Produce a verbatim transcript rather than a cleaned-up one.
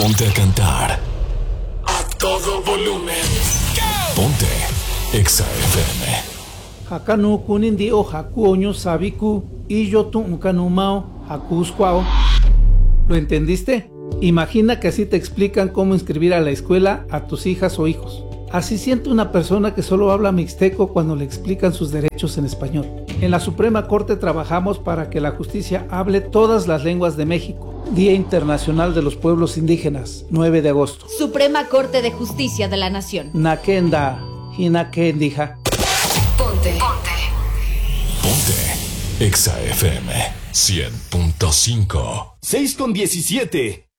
Ponte a cantar a todo volumen. Ponte Exa F M. Hakanu kunindi o haku oño sabiku y yo tu unkanumao hakusquao. ¿Lo entendiste? Imagina que así te explican cómo inscribir a la escuela a tus hijas o hijos. Así siente una persona que solo habla mixteco cuando le explican sus derechos en español. En la Suprema Corte trabajamos para que la justicia hable todas las lenguas de México. Día Internacional de los Pueblos Indígenas, nueve de agosto. Suprema Corte de Justicia de la Nación. Nakenda, Hinakendija. Ponte. Ponte. Ponte Exa F M cien punto cinco. seis con diecisiete.